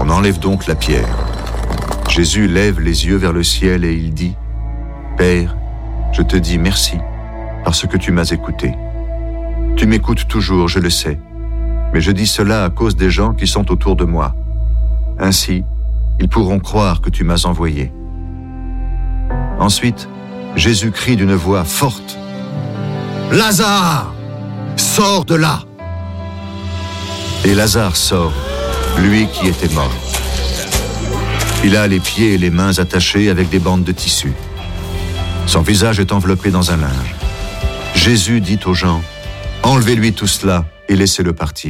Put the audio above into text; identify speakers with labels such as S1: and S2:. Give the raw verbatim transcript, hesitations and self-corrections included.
S1: On enlève donc la pierre. Jésus lève les yeux vers le ciel et il dit, « Père, je te dis merci parce que tu m'as écouté. Tu m'écoutes toujours, je le sais, mais je dis cela à cause des gens qui sont autour de moi. Ainsi, ils pourront croire que tu m'as envoyé. » Ensuite, Jésus crie d'une voix forte, « Lazare, sors de là !» Et Lazare sort, lui qui était mort. Il a les pieds et les mains attachés avec des bandes de tissu. Son visage est enveloppé dans un linge. Jésus dit aux gens, « Enlevez-lui tout cela et laissez-le partir. »